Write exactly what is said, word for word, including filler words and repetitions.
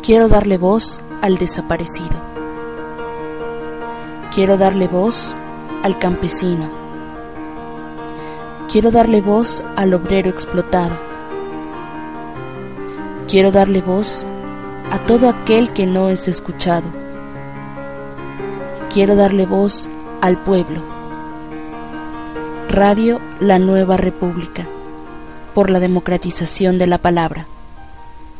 Quiero darle voz al desaparecido. Quiero darle voz al campesino. Quiero darle voz al obrero explotado. Quiero darle voz a todo aquel que no es escuchado. Quiero darle voz al pueblo. Radio La Nueva República, por la democratización de la palabra.